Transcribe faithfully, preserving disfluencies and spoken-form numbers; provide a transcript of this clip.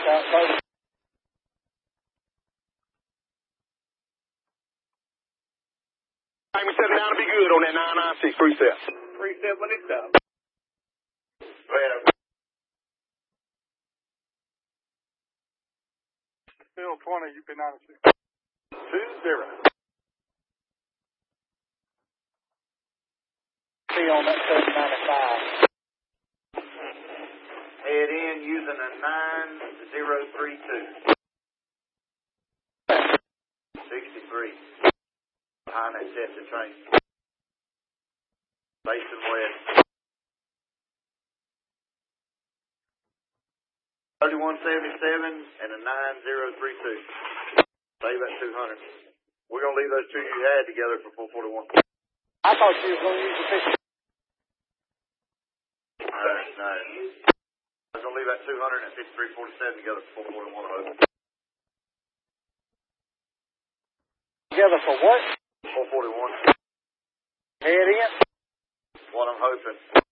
out thirty. Amy seven down to be good on that nine nine six three seven. Three seven is up. Go ahead. Still twenty, U P ninety-six. Two zero. See on that seven ninety-five. Head in using a nine zero three two. sixty-three. Behind that Chester train. Facing west. thirty-one seventy-seven and a nine zero three two. Save that two hundred. We're going to leave those two you had together for four forty-one. I thought you was going to use the fifty. No, no. I was going to leave that two hundred and fifty-three forty-seven together for four forty-one. Together for what? four forty-one. Head in. What I'm hoping.